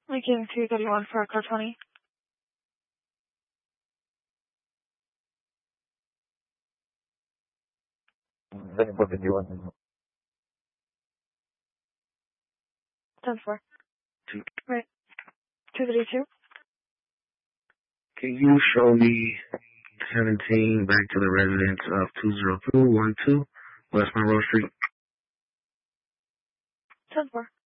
Lincoln 231 for car 20. What did you want? 10-4. Right. 232. Can you show me 17 back to the residence of 20212 West Monroe Street? 10-4.